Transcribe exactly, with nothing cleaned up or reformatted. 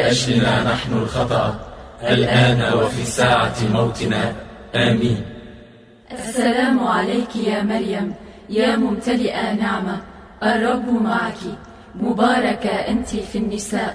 لأجلنا نحن الخطأ الآن وفي ساعة موتنا. آمين. السلام عليك يا مريم يا ممتلئة نعمة، الرب معك، مباركة أنت في النساء